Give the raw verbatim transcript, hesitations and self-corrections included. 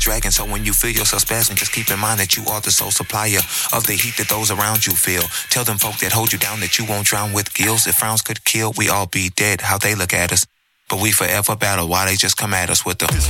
dragon. So when you feel yourself spazzing, just keep in mind that you are the sole supplier of the heat that those around you feel. Tell them folk that hold you down that you won't drown with gills. If frowns could kill, we all be dead. How they look at us. But we forever battle. Why they just come at us with the